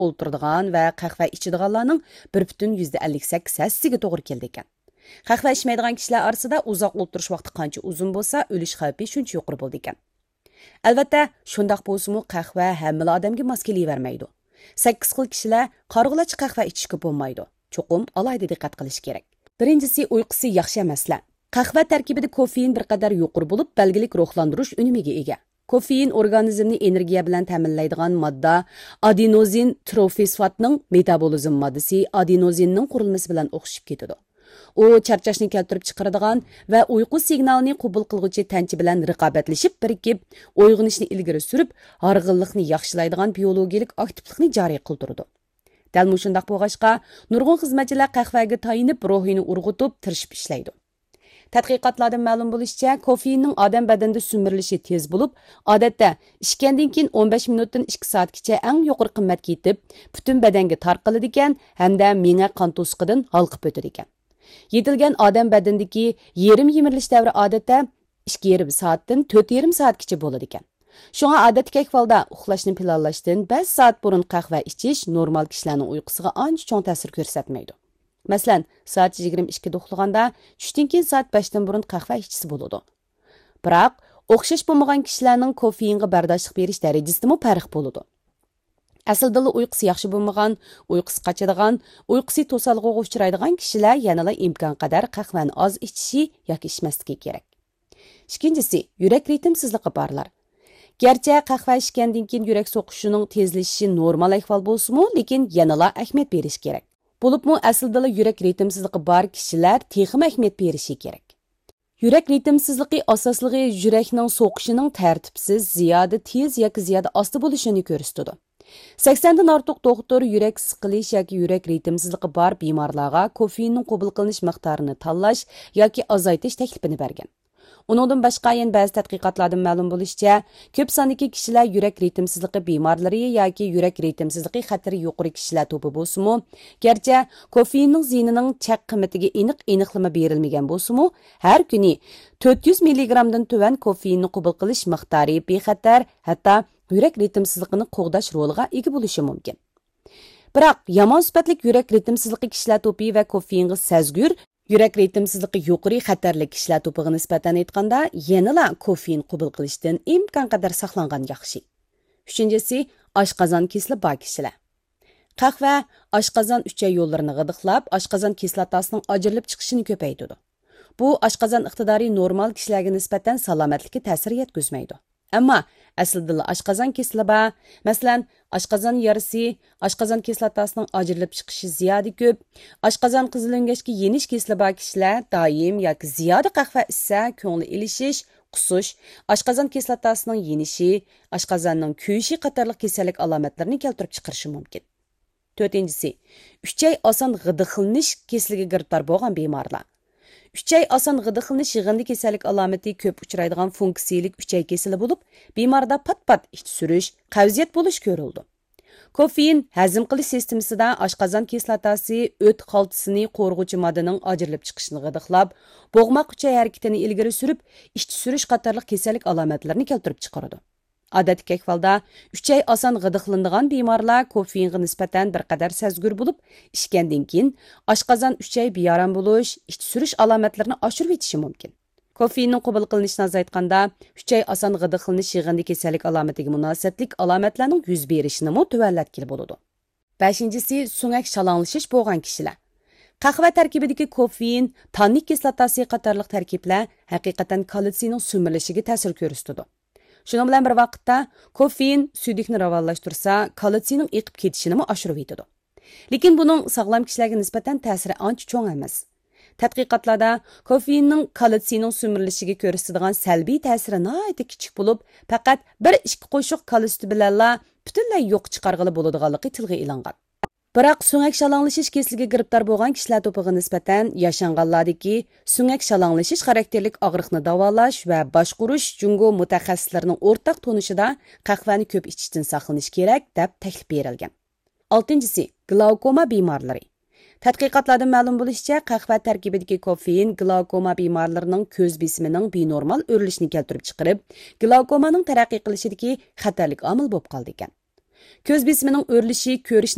o'ltiradigan va qahva ichadiganlarning 1,58 hassasiga to'g'ri keldi ekan. Qahva ichmaydigan kishilar orasida uzoq o'ltirish vaqti qancha uzun bo'lsa, o'lish xavfi shuncha yuqori bo'ldi ekan. Albatta, shundoq bo'lsa-mu qahva hamma odamga mos kelavermaydi. 8 xil kishilar qarg'ulachi qahva ichishga bo'lmaydi. Cho'qim alohida diqqat qilish kerak. Birinchisi, uyqusi yaxshi emaslar. Qahva tarkibida kofein bir qadar yuqori bo'lib, belgilik ruhlantirish unumiga ega. Kofein organizmni energiya bilan ta'minlaydigan modda adenozin trofosfatning metabolizm moddasi adenozinning qurilmasi bilan o'xshib ketadi. U charchashni keltirib chiqaradigan va uyqu signalini qabul qilguvchi tanchi bilan raqobatlashib birikib, uyg'onishni ilgari surib, horg'inlikni yaxshilaydigan biologik aktivlikni joriy qildiradi. Dal mushundaq bo'lg'achqa, nurg'un xizmatchilar qahvaga tayinib, ruhini urg'utib, tirishib ishlaydi. Tadqiqotlardan ma'lum bo'lishicha, kofeinning odam badanida sumirilishi tez bo'lib, odatda ichgandan keyin 15 minutdan 2 soatgacha eng yuqori qimmatga yetib, butun badanga tarqaladi ekan, hamda miya qon to'siqidan halqib o'tadi ekan. Yetilgan odam badanidagi yarim yemirilish davri odatda 2,5 soatdan 4,5 soatgacha bo'ladi ekan. Shunga odatdagi ahvolda uxlashni planlashdan 5 soat burun qahva ichish normal kishilarning uyqusiga ancha cho'ng ta'sir ko'rsatmaydi. Masalan, soat 22 da uxlaganda tushdan keyin soat 5 dan burun qahva ichsa bo'ladi. Biroq, o'xshash bo'lmagan kishilarning kofeinga bardoshlik berish darajasida farq bo'ladi. Aslida uyqusi yaxshi bo'lmagan, uyqusi qochadigan, uyqusi to'salg'iga uchraydigan kishilar yanada imkon qadar qahvani oz ichishi yoki ichmasligi kerak. Ikkinchisi, yurak ritmsizligi borlar. Gerçi qahva ichgandan keyin yurak so'qishining tezlashishi normal ahvol bo'lsa-mu, lekin yanada ahamiyat berish kerak. Bo'libmi aslida yurak ritmsizligi bor kishilar texnik ahamiyat berishi kerak. Yurak ritmsizligi asosligi yurakning so'qishining tartibsiz, ziyoda tez yoki ziyoda osti bo'lishini ko'rsatadi. 80 dan ortiq doktor yurak siqilish yoki yurak ritmsizligi bor bemorlarga kofeinning qabul qilinish miqdorini tanlash yoki azaytish taklifini bergan. Uningdan boshqa yana ba'zi tadqiqotlardan ma'lum bo'lishicha, ko'p sondagi kishilar yurak ritmsizligi bemorlari yoki yurak ritmsizligi xatari yuqori kishilar to'pi bo'lsa-mu, garchi kofeinning ziynining chaq qiymatiga aniqlama berilmagan bo'lsa-mu, har kuni 400 mg dan tuvan kofeinni qabul qilish miqdori bexatar, hatto yurak ritmsizligini qo'g'dash roliga ega bo'lishi mumkin. Biroq yomon sifatli yurak ritmsizligi kishilar to'pi va kofeinga sezgur yurak ritmsizligi yuqori xatarli kishilar to'piga nisbatan aytganda, yanada kofein qabul qilishdan imkon qadar saqlangan yaxshi. Uchinchisi, oshqozon kesili bor kishilar. Qahva oshqozon uchay yo'llarini g'idiqlab, oshqozon kislotasining ajrilib chiqishini ko'paytiradi. Bu oshqozon iqtidori normal kishilarga nisbatan salomatlikka ta'sir yetkazmaydi. Ammo aslida oshqozon kesili bor, masalan, oshqozon yarisi, oshqozon kislotasining ajrilib chiqishi ziyoda ko'p, oshqozon qizilo'ngachga yenish kesili bor kishilar doim yoki ziyoda qahva ichsa, ko'ngli ilishish, qusish, oshqozon kislotasining yenishi, oshqozonning kuyishi qatorliq kasallik alomatlarini keltirib chiqarishi mumkin. To'rtinchisi, uchay oson g'idiqlanish kasaliga giribtor bo'lgan bemorlar. Uchay oson g'idiqlanish yig'indi kasallik alomati ko'p uchraydigan funksiyalik uchay kasali bo'lib, bemorda pat-pat ich surish, qavziyat bo'lish ko'rildi. Kofein hazm qilish sistemasida oshqozon kislotasi o't xaltasini qo'rg'uvchi moddaning ajrilib chiqishini g'idiqlab, bo'g'moq uchay harakatini ilgari surib, ich surish qatorliq kasallik alomatlarini keltirib chiqaradi. Odatdagi ahvolda uchay oson g'idiqlanadigan bemorlar kofeinga nisbatan bir qadar sezgur bo'lib, ichgandan keyin oshqozon uchay beyaram bo'lish, ich surish alomatlarini oshirib etishi mumkin. Kofeinning qabul qilinishini azaytganda, uchay oson g'idiqlanish yig'indi kasallik alomatiga munosabatlik alomatlarning yuz berishini tuvallatgili bo'ladi. 5-si, so'ngak shalanglashish bo'lgan kishilar. Qahva tarkibidagi kofein, tannik kislotasi qatorliq tarkiblar haqiqatan kalsiyning sumirilishiga ta'sir ko'rsatadi. Shuning bilan bir vaqtda kofein suydiqni ravonlashtirsa, kalsiyning eqib ketishini oshirib yetadi. Lekin buning sog'lom kishilarga nisbatan ta'siri ancha cho'ng emas. Tadqiqotlarda kofeinning kalsiyning sumirilishiga ko'rsatadigan salbiy ta'siri nihoyat kichik bo'lib, faqat 1-2 qo'shiq kalsiy bilanla butunlay yo'q chiqarg'ili bo'ladiganligi tilga ilingan. Biroq so'ngak shalanglashish kasaliga giribtor bo'lgan kishilar to'piga nisbatan yashanganlardagi so'ngak shalanglashish xarakterlik og'riqni davolash va boshqurish jungo mutaxassislarining o'rtaq tonishida qahvani ko'p ichishdan saqlanish kerak deb taklif berilgan. 6-si, glaukoma bemorlari. Tadqiqotlardan ma'lum bo'lishicha, qahva tarkibidagi kofein glaukoma bemorlarining ko'z besimining benormal o'rilishini keltirib chiqarib, glaukomaning taraqqiy qilishidagi xatarlik omil bo'lib qoldi ekan. Ko'z besimining o'rilishi ko'rish